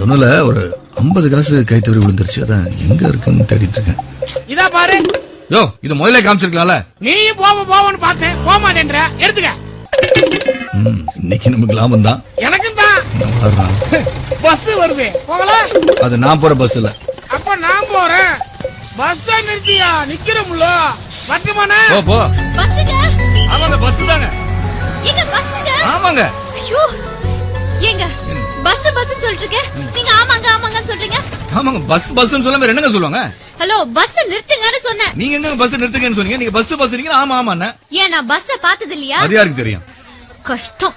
ஒண்ணுல ஒரு 50 காசு கைத்தறி விழுந்துருச்சு. அதான் எங்க இருக்குன்னு தேடிட்டு இருக்கேன். இதா பாரு. யோ, இது முதல்ல காமிச்சிருக்கலாம்ல. நீயும் போவன்னு பார்த்தேன், போக மாட்டேன்ற. எடுத்துக்க. இன்னைக்கு நமக்கு லாபம் தான். எனக்கும் தான். பஸ் வருது, போகலாம். அது நான் போற பஸ் இல்ல. அப்ப நான் போறேன். பஸ் நிறுத்தியா? நிக்கிறோம்ல. பட்டுமானே. போ. பஸ்ஸுங்க. ஆமாங்க, பஸ் தாங்க. எங்க பஸ்ஸுங்க? ஆமாங்க. ஐயோ. ஏங்க பஸ் சொல்லிட்டு இருக்கேன். நீங்க ஆமாங்கன்னு சொல்றீங்க. ஆமாங்க, பஸ்ன்னு சொல்லாம என்னங்க சொல்லுவாங்க? ஹலோ, பஸ் நிறுத்துங்கன்னு சொன்னேன். நீங்க எங்க பஸ் நிறுத்துங்கன்னு சொன்னீங்க? நீங்க பஸ் நீங்க ஆமாண்ணா. ஏன் நான் பஸ் பார்த்தது இல்லையா? அது யாருக்கு தெரியும்? கஷ்டம்.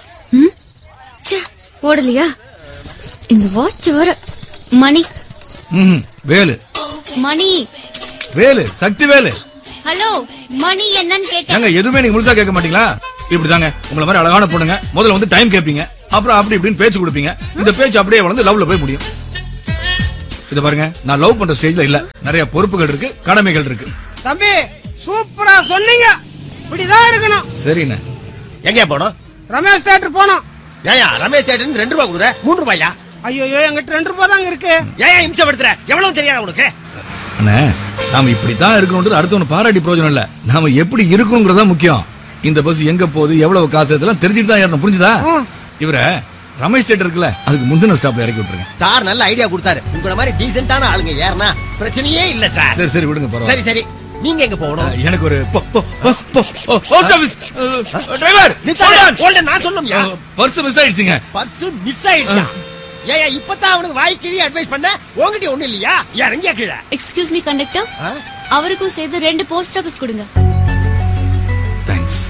ஓடலையா? இந்த வாட்ச் வர மணி. வேலு. மணி. வேலு, சக்தி வேலு. ஹலோ, மணி என்னன்னு கேட்டேன். ஏங்க எதுவுமே நீங்க முழுசா கேட்க மாட்டீங்களா? இப்படிதாங்க உங்களை மாதிரி அழகான பொண்ணுங்க முதல்ல வந்து டைம் கேட்பீங்க, அப்புறம் அப்படி இப்படின்னு பேச்சு கொடுப்பீங்க. இந்த பேச்சு அப்படியே வளர்ந்து லவ்ல போய் முடியும். இத பாருங்க, நான் லவ் பண்ற ஸ்டேஜ்ல இல்ல. நிறைய பொறுப்புகள் இருக்கு, கடமைகள் இருக்கு. தம்பி, சூப்பரா சொன்னீங்க. இப்படிதான் இருக்கணும். சரிண்ணே. எங்க போனோம்? ரமேஷ் தியேட்டர் போனோம். ஏயா ரமேஷ் தியேட்டர் 2 ரூபாய் கொடுக்குற? 3 ரூபாயா? ஐயோ, எங்கிட்ட 2 ரூபாய் தாங்க இருக்கு. ஏயா இம்சப்படுத்துற? எவ்வளவு தெரியாத உனக்கு? அண்ணே, நாம இப்படித்தான் இருக்கணும்ன்றது அடுத்தவன பாராட்டி பிரயோஜனம் இல்ல. நாம எப்படி இருக்கணும்ங்கறதா முக்கியம். இந்த பஸ் எங்க போகுது, எவ்வளவு காசு, இதெல்லாம் தெரிஞ்சுட்டு தான் ஏறணும். புரிஞ்சுதா? இவர ரமேஷ் தியேட்டர் இருக்குல்ல, அதுக்கு முந்தின ஸ்டாப்ல இறக்கி விட்டுருங்க. சார் நல்ல ஐடியா கொடுத்தாரு. உங்கள மாதிரி டீசென்ட்டான ஆளுங்க ஏறனா பிரச்சனையே இல்ல சார். சரி விடுங்க, பரவாயில்லை. சரி நீங்க எங்க போகணும்? எனக்கு ஒரு போஸ்ட் ஆபீஸ் டிரைவர் நித்தானே நான் சொல்லும்யா. பர்ஸ் மிஸ் ஆயிடுச்சுங்க. பர்ஸ் மிஸ் ஆயிடுச்சா? ஏயா இப்பதான் அவனுக்கு வாய்க்கிரி அட்வைஸ் பண்ண, உங்ககிட்ட ஒண்ணு இல்லையா? இறங்கியா கீழே. எக்ஸ்கியூஸ் மீ கண்டக்டர், அவருக்கும் சேர்த்து 2 போஸ்ட் ஆபீஸ் கொடுங்க. தேங்க்ஸ்.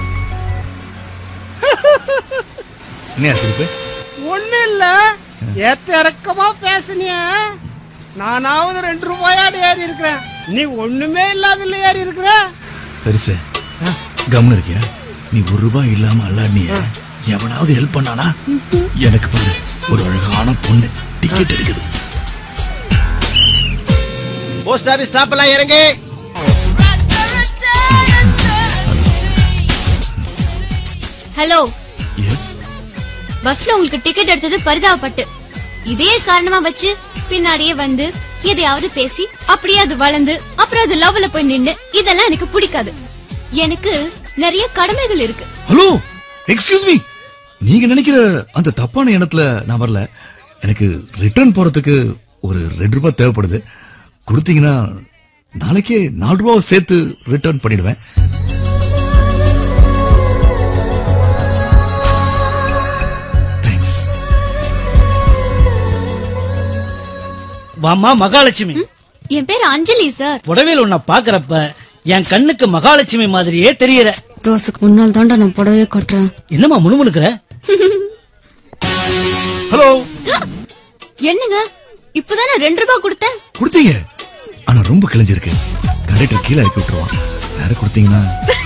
என்ன சிரிப்பு? ஒண்ணு இல்ல, ஏத்த இறக்கமா பேசுனிய. நானாவது 2 ரூபாயாடு ஏறி இருக்கிறேன். நீ ஒண்ணுமே இல்லாதல ஏறி இருக்கிற. பெருசு கம்னு இருக்கியா? நீ 1 ரூபாய் இல்லாம அல்லாடிய எவனாவது ஹெல்ப் பண்ணானா? எனக்கு பாரு, ஒரு அழகான பொண்ணு டிக்கெட் எடுக்குது. போஸ்ட் ஆபீஸ் ஸ்டாப் எல்லாம் இறங்கு. ஹலோ. எஸ். பஸ்ல உங்களுக்கு டிக்கெட் எடுத்தது பரிதாபப்பட்டு, இதே காரணமா வச்சு பின்னாடியே வந்து எதையாவது பேசி அப்படியே அது வளர்ந்து அப்புறம் அது லவ்ல போய் நின்னு, இதெல்லாம் எனக்கு பிடிக்காது. எனக்கு நிறைய கடமைகள் இருக்கு. Hello, excuse me. நீங்க நினைக்கிற அந்த தப்பான எண்ணத்துல நான் வரல. எனக்கு ரிட்டர்ன் போறதுக்கு ஒரு 2 ரூபாய் தேவைப்படுது. கொடுத்தீங்கன்னா நாளைக்கே 4 ரூபாய் சேர்த்து ரிட்டர்ன் பண்ணிடுவேன். வாமா மகாலட்சுமி. என் பேர் அஞ்சலி சார். புடவையில் உன்னை பாக்குறப்ப என் கண்ணுக்கு மகாலட்சுமி மாதிரியே தெரியற. தோசுக்கு முன்னால் தாண்டா நான் புடவையே கட்டுறேன். என்னமா முணுமுணுக்கிற? ஹலோ. என்னங்க, இப்பதானே 2 ரூபாய் கொடுத்தேன். கொடுத்தீங்க, ஆனா ரொம்ப கிழிஞ்சிருக்கு. கண்டக்டர் கீழே இறக்கி விட்டுருவான். வேற கொடுத்தீங்கன்னா